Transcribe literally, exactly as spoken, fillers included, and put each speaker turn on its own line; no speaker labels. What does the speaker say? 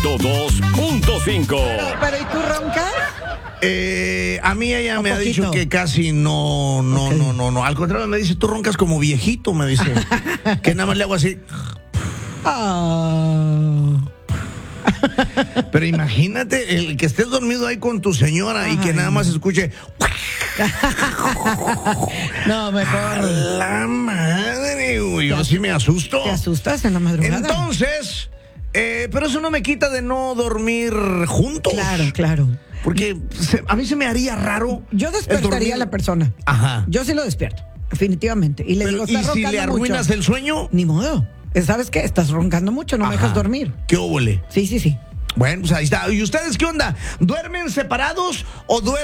ciento dos punto cinco.
Pero, pero, ¿y tú roncas?
Eh, a mí ella
Un
me ha
poquito.
dicho que casi no, no,
Ok.
no, no, no. Al contrario, me dice, tú roncas como viejito, me dice. Que nada más le hago así.
Ah.
Pero imagínate el que estés dormido ahí con tu señora y que
Ay,
nada más escuche.
No, mejor.
La madre, güey. Yo sí me asusto.
¿Te asustas en la madrugada?
Entonces, eh, pero eso no me quita de no dormir juntos.
Claro, claro.
Porque se- a mí se me haría raro.
Yo
el
despertaría
dormir.
a la persona.
Ajá.
Yo sí lo despierto, definitivamente. Y le
Pero,
digo,
¿y
estás
si
roncando
le arruinas
mucho.
el sueño?
Ni modo. ¿Sabes qué? Estás roncando mucho, no me
Ajá.
dejas dormir.
¿Qué óvole?
Sí, sí, sí.
Bueno, pues ahí está. ¿Y ustedes qué onda? ¿Duermen separados o duermen?